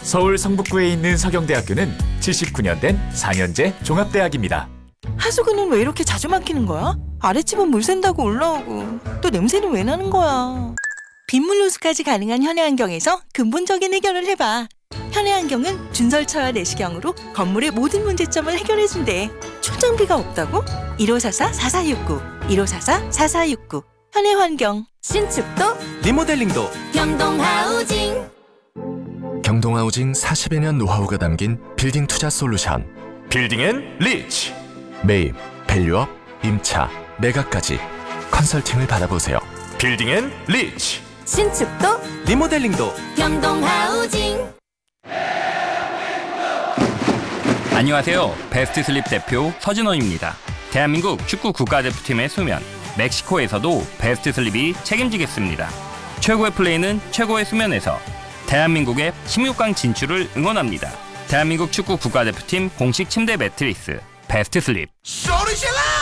서울 성북구에 있는 서경대학교는 79년 된 4년제 종합대학입니다. 하수구는 왜 이렇게 자주 막히는 거야? 아랫집은 물 샌다고 올라오고 또 냄새는 왜 나는 거야? 빗물 호수까지 가능한 현해안경에서 근본적인 해결을 해봐. 현해안경은 준설차와 내시경으로 건물의 모든 문제점을 해결해준대. 충전비가 없다고? 1544-4469 1544-4469 현해환경. 신축도 리모델링도 경동하우징. 경동하우징 40여 년 노하우가 담긴 빌딩 투자 솔루션. 빌딩 앤 리치. 매입, 밸류업, 임차, 매각까지 컨설팅을 받아보세요. 빌딩 앤 리치. 신축도 리모델링도 경동하우징. 안녕하세요. 베스트 슬립 대표 서진원입니다. 대한민국 축구 국가대표팀의 수면, 멕시코에서도 베스트 슬립이 책임지겠습니다. 최고의 플레이는 최고의 수면에서. 대한민국의 16강 진출을 응원합니다. 대한민국 축구 국가대표팀 공식 침대 매트리스 베스트 슬립. 소리질러!